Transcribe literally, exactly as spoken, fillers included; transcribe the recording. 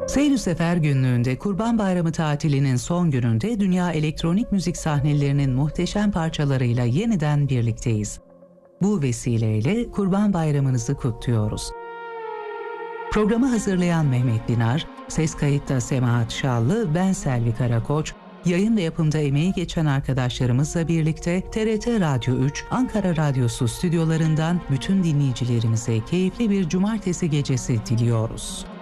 Seyir Sefer günlüğünde Kurban Bayramı tatilinin son gününde dünya elektronik müzik sahnelerinin muhteşem parçalarıyla yeniden birlikteyiz. Bu vesileyle Kurban Bayramınızı kutluyoruz. Programı hazırlayan Mehmet Dinar, ses kayıtta Semahat Şallı, ben Selvi Karakoç, yayın ve yapımda emeği geçen arkadaşlarımızla birlikte T R T Radyo üç, Ankara Radyosu stüdyolarından bütün dinleyicilerimize keyifli bir cumartesi gecesi diliyoruz.